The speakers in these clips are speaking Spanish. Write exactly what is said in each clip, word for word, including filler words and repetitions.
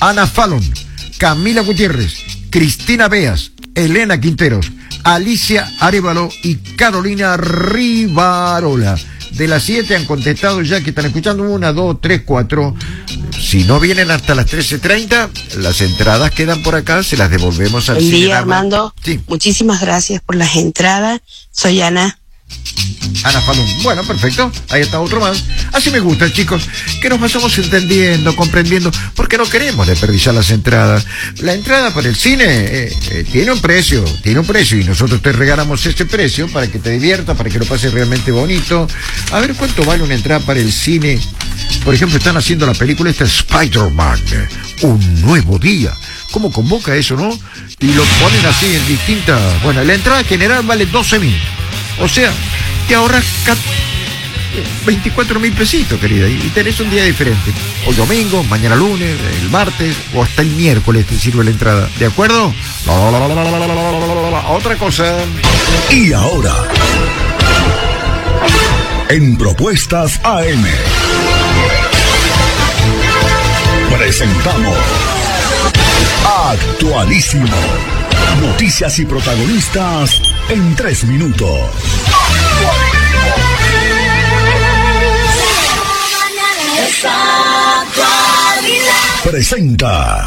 Ana Fallon, Camila Gutiérrez, Cristina Beas, Elena Quinteros, Alicia Arévalo y Carolina Rivarola. De las siete han contestado ya que están escuchando una, dos, tres, cuatro. Si no vienen hasta las trece treinta, las entradas quedan por acá, se las devolvemos al Buen día, Cinerama. Armando. Sí. Muchísimas gracias por las entradas. Soy Ana. Ana Falun. Bueno, perfecto. Ahí está otro más. Así me gusta, chicos, que nos vayamos entendiendo, comprendiendo, porque no queremos desperdiciar las entradas. La entrada para el cine eh, eh, tiene un precio, tiene un precio, y nosotros te regalamos ese precio para que te diviertas, para que lo pases realmente bonito. A ver, ¿cuánto vale una entrada para el cine? Por ejemplo, están haciendo la película esta Spider-Man, Un Nuevo Día. ¿Cómo convoca eso, no? Y lo ponen así en distintas... Bueno, la entrada general vale doce mil. O sea, te ahorras veinticuatro mil pesitos, querida, y tenés un día diferente. Hoy domingo, mañana lunes, el martes o hasta el miércoles te sirve la entrada. ¿De acuerdo? La, la, la, la, la, la, la, la, la. Otra cosa. Y ahora, en Propuestas A M, presentamos Actualísimo. Noticias y protagonistas en tres minutos. Presenta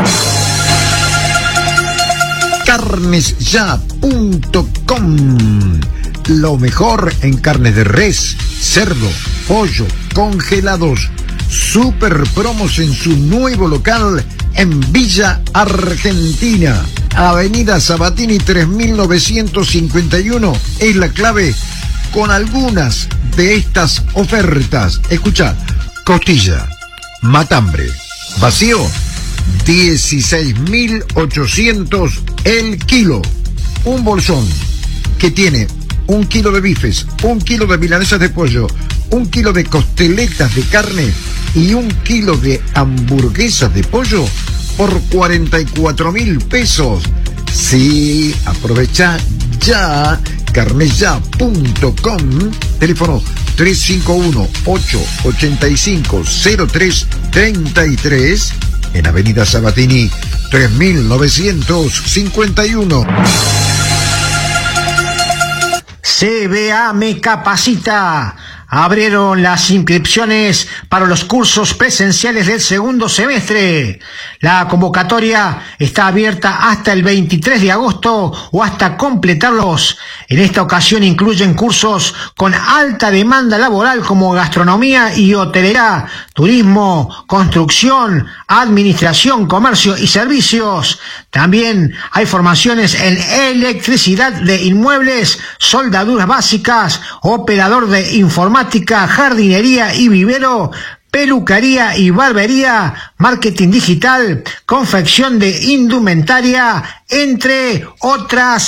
carnes ya punto com. Lo mejor en carnes de res, cerdo, pollo, congelados. Super promos en su nuevo local en Villa Argentina. Avenida Sabatini tres mil novecientos cincuenta y uno es la clave con algunas de estas ofertas. Escucha, costilla, matambre, vacío, dieciséis mil ochocientos el kilo. Un bolsón que tiene un kilo de bifes, un kilo de milanesas de pollo, un kilo de costeletas de carne y un kilo de hamburguesas de pollo por cuarenta y cuatro mil pesos. Sí, aprovecha ya. carnes ya punto com, teléfono tres cinco uno, ocho ocho cinco, cero tres tres tres, en Avenida Sabatini tres mil novecientos cincuenta y uno. C B A me capacita. Abrieron las inscripciones para los cursos presenciales del segundo semestre. La convocatoria está abierta hasta el veintitrés de agosto o hasta completarlos. En esta ocasión incluyen cursos con alta demanda laboral como gastronomía y hotelería, turismo, construcción, administración, comercio y servicios. También hay formaciones en electricidad de inmuebles, soldaduras básicas, operador de informática, jardinería y vivero, peluquería y barbería, marketing digital, confección de indumentaria, entre otras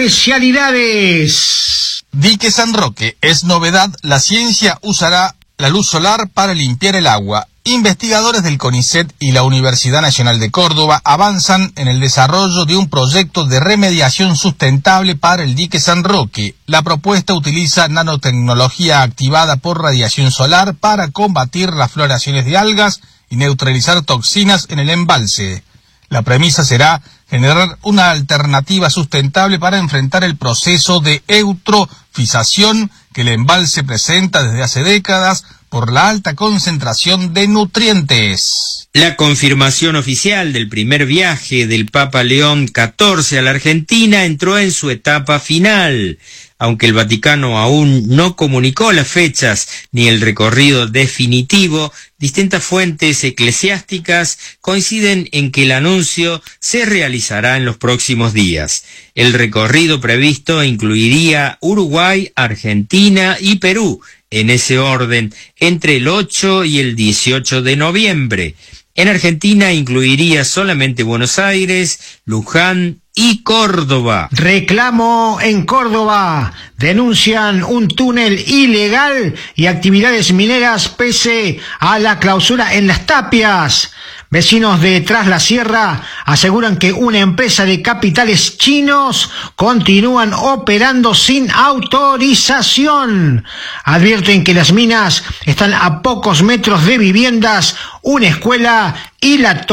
especialidades. Dique San Roque es novedad, la ciencia usará la luz solar para limpiar el agua. Investigadores del CONICET y la Universidad Nacional de Córdoba avanzan en el desarrollo de un proyecto de remediación sustentable para el dique San Roque. La propuesta utiliza nanotecnología activada por radiación solar para combatir las floraciones de algas y neutralizar toxinas en el embalse. La premisa será generar una alternativa sustentable para enfrentar el proceso de eutrofización que el embalse presenta desde hace décadas por la alta concentración de nutrientes. La confirmación oficial del primer viaje del Papa León catorce a la Argentina entró en su etapa final. Aunque el Vaticano aún no comunicó las fechas ni el recorrido definitivo, distintas fuentes eclesiásticas coinciden en que el anuncio se realizará en los próximos días. El recorrido previsto incluiría Uruguay, Argentina y Perú, en ese orden, entre el ocho y el dieciocho de noviembre. En Argentina incluiría solamente Buenos Aires, Luján y Córdoba. Reclamo en Córdoba. Denuncian un túnel ilegal y actividades mineras pese a la clausura en Las Tapias. Vecinos de Tras la Sierra aseguran que una empresa de capitales chinos continúan operando sin autorización. Advierten que las minas están a pocos metros de viviendas, una escuela y la